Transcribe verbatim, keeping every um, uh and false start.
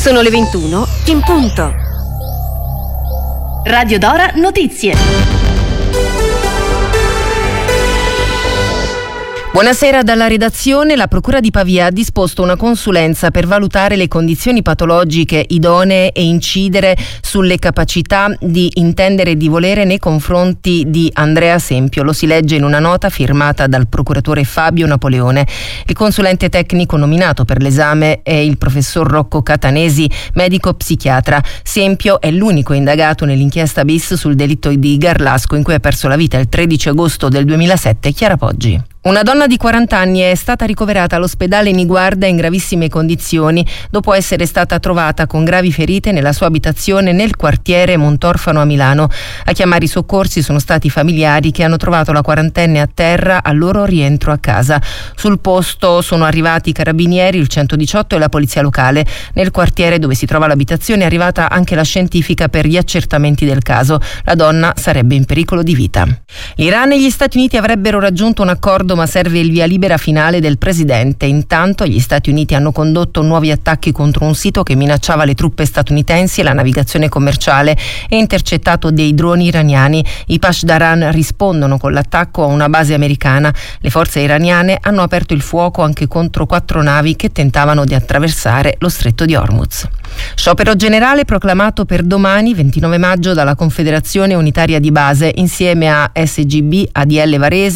Sono le ventuno in punto. Radio Dora Notizie. Buonasera dalla redazione. La Procura di Pavia ha disposto una consulenza per valutare le condizioni patologiche idonee e incidere sulle capacità di intendere e di volere nei confronti di Andrea Sempio. Lo si legge in una nota firmata dal procuratore Fabio Napoleone. Il consulente tecnico nominato per l'esame è il professor Rocco Catanesi, medico psichiatra. Sempio è l'unico indagato nell'inchiesta bis sul delitto di Garlasco, in cui ha perso la vita il tredici agosto del duemilasette Chiara Poggi. Una donna di quaranta anni è stata ricoverata all'ospedale Niguarda in gravissime condizioni dopo essere stata trovata con gravi ferite nella sua abitazione nel quartiere Montorfano a Milano. A chiamare i soccorsi sono stati i familiari che hanno trovato la quarantenne a terra al loro rientro a casa. Sul posto sono arrivati i carabinieri, il centodiciotto e la polizia locale. Nel quartiere dove si trova l'abitazione è arrivata anche la scientifica per gli accertamenti del caso. La donna sarebbe in pericolo di vita. L'Iran e gli Stati Uniti avrebbero raggiunto un accordo, ma serve il via libera finale del presidente. Intanto gli Stati Uniti hanno condotto nuovi attacchi contro un sito che minacciava le truppe statunitensi e la navigazione commerciale e intercettato dei droni iraniani. I Pashdaran rispondono con l'attacco a una base americana. Le forze iraniane hanno aperto il fuoco anche contro quattro navi che tentavano di attraversare lo stretto di Hormuz. Sciopero generale proclamato per domani ventinove maggio dalla Confederazione Unitaria di Base insieme a S G B, A D L Varese